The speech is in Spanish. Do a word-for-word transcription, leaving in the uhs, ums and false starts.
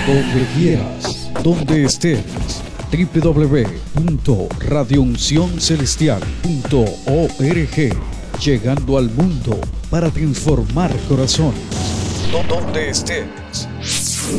Donde quieras, donde estés. w w w punto radio unción celestial punto org. Llegando al mundo para transformar corazones. Donde estés.